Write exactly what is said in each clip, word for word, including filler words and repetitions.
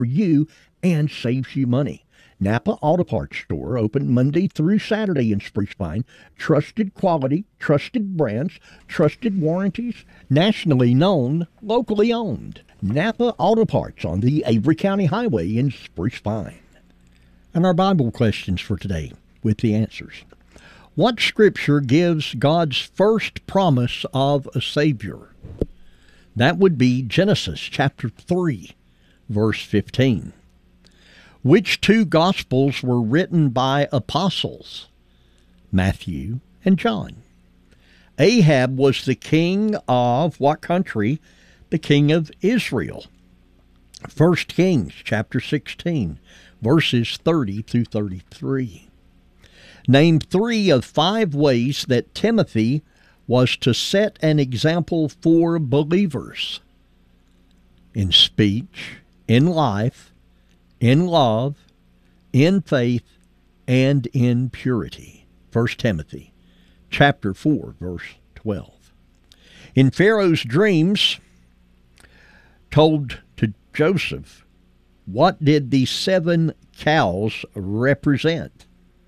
for you and saves you money. Napa Auto Parts Store, open Monday through Saturday in Spruce Pine. Trusted quality, trusted brands, trusted warranties, nationally known, locally owned. Napa Auto Parts on the Avery County Highway in Spruce Pine. And our Bible questions for today with the answers. What scripture gives God's first promise of a Savior? That would be Genesis chapter three, verse fifteen. Which two Gospels were written by apostles? Matthew and John. Ahab was the king of what country? The king of Israel. First Kings chapter sixteen, verses thirty through thirty-three. Name three of five ways that Timothy was to set an example for believers. In speech, in life, in love, in faith, and in purity. First Timothy chapter four, verse twelve. In Pharaoh's dreams, told to Joseph, what did the seven cows represent?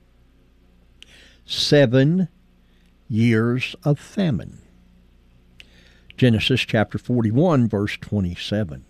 Seven years of famine. Genesis chapter forty-one, verse twenty-seven.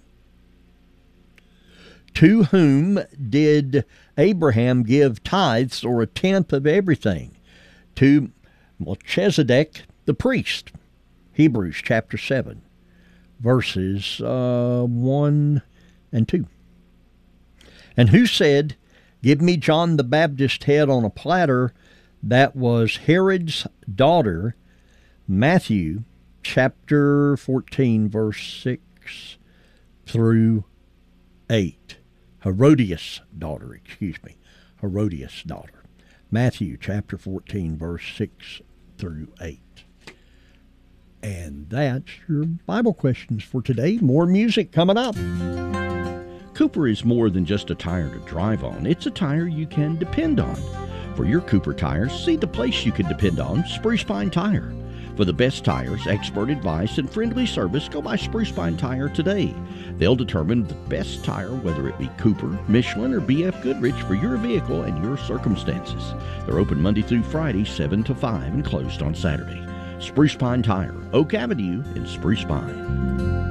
To whom did Abraham give tithes, or a tenth of everything? To Melchizedek the priest. Hebrews chapter seven, verses uh, one and two. And who said, give me John the Baptist's head on a platter? That was Herod's daughter. Matthew chapter fourteen, verse six through eight. Herodias' daughter, excuse me. Herodias' daughter. Matthew chapter fourteen, verse six through eight. And that's your Bible questions for today. More music coming up. Cooper is more than just a tire to drive on. It's a tire you can depend on. For your Cooper tires, see the place you can depend on, Spruce Pine Tire. For the best tires, expert advice, and friendly service, go by Spruce Pine Tire today. They'll determine the best tire, whether it be Cooper, Michelin, or B F Goodrich, for your vehicle and your circumstances. They're open Monday through Friday, seven to five, and closed on Saturday. Spruce Pine Tire, Oak Avenue in Spruce Pine.